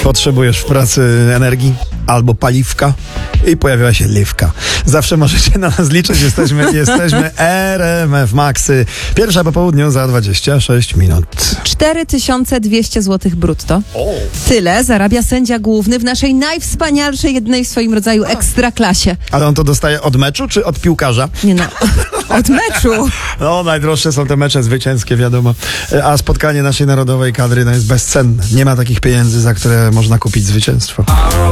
Potrzebujesz w pracy energii albo paliwka i pojawiła się liwka. Zawsze możecie na nas liczyć. Jesteśmy RMF Maxy. Pierwsza po południu za 26 minut. 4200 zł brutto. Tyle zarabia sędzia główny w naszej najwspanialszej, jednej w swoim rodzaju ekstraklasie. Ale on to dostaje od meczu czy od piłkarza? Nie no, od meczu. No, najdroższe są te mecze zwycięskie, wiadomo. A spotkanie naszej narodowej kadry jest bezcenne. Nie ma takich pieniędzy, za które można kupić zwycięstwo.